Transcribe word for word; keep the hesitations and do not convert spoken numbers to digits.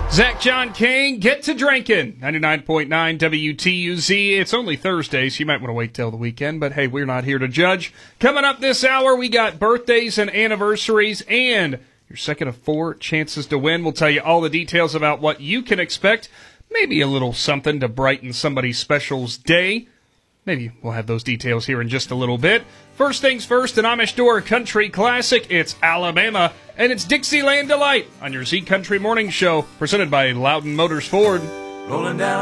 Zach John Kane, get to drinking. ninety-nine point nine W T U Z. It's only Thursday, so you might want to wait till the weekend, but hey, we're not here to judge. Coming up this hour, we got birthdays and anniversaries and your second of four chances to win. We'll tell you all the details about what you can expect. Maybe a little something to brighten somebody's special's day. Maybe we'll have those details here in just a little bit. First things first, an Amish Door Country Classic. It's Alabama, and it's Dixieland Delight on your Z Country Morning Show, presented by Loudon Motors Ford. Rolling down